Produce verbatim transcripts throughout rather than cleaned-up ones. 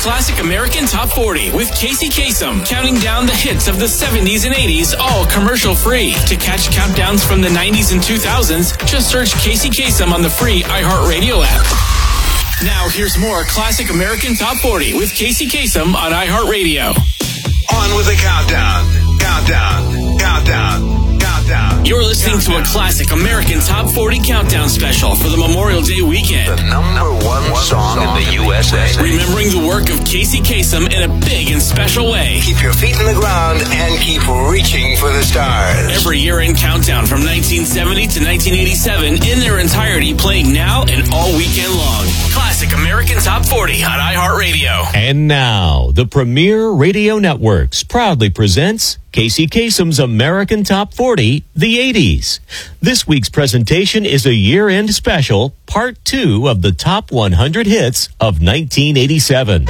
Classic American Top forty with Casey Kasem, counting down the hits of the seventies and eighties, all commercial-free. To catch countdowns from the nineties and two thousands, just search Casey Kasem on the free iHeartRadio app. Now here's more Classic American Top forty with Casey Kasem on iHeartRadio. On with the countdown. Countdown. Countdown. Countdown. You're listening countdown. to a Classic American Top forty Countdown special for the Memorial Day weekend. The number one, one song, song in the U S A. Remembering the work of Casey Kasem in a big and special way. Keep your feet in the ground and keep reaching for the stars. Every year-end countdown from nineteen seventy to nineteen eighty-seven in their entirety, playing now and all weekend long. Classic American Top forty on iHeartRadio. And now, the Premier Radio Networks proudly presents Casey Kasem's American Top forty, the eighties. This week's presentation is a year-end special, part two of the top one hundred hits of nineteen eighty-seven.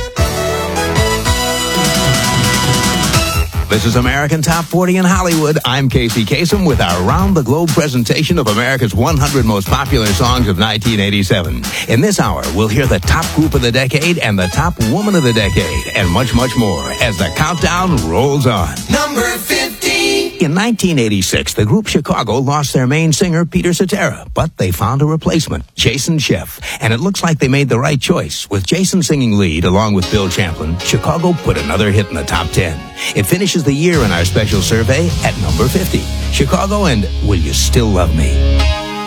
This is American Top forty in Hollywood. I'm Casey Kasem with our round-the-globe presentation of America's one hundred most popular songs of nineteen eighty-seven. In this hour, we'll hear the top group of the decade and the top woman of the decade, and much, much more as the countdown rolls on. Number fifty. In nineteen eighty-six, the group Chicago lost their main singer, Peter Cetera, but they found a replacement, Jason Scheff, and it looks like they made the right choice. With Jason singing lead along with Bill Champlin, Chicago put another hit in the top ten. It finishes the year in our special survey at number fifty. Chicago and Will You Still Love Me?